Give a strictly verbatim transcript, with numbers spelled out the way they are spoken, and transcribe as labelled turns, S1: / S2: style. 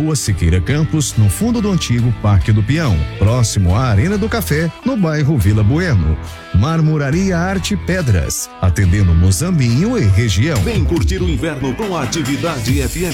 S1: Rua Siqueira Campos, no fundo do antigo Parque do Peão, próximo à Arena do Café, no bairro Vila Bueno. Marmoraria Arte Pedras, atendendo Mozambinho e região.
S2: Vem curtir o inverno com a Atividade F M.